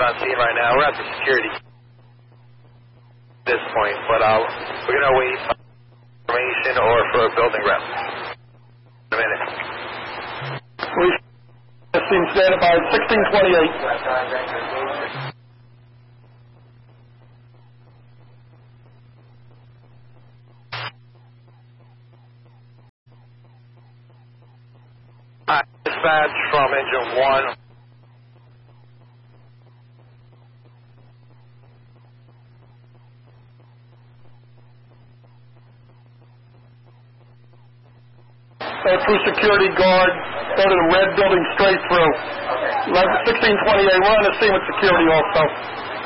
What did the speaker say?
on scene right now. We're at the security at this point, but we're going to wait for information or for a building rep. In a minute. Police team standing by 1628. Dispatch from engine 1. Through security guard, go to the red building straight through. 1628, we're on the scene with security also.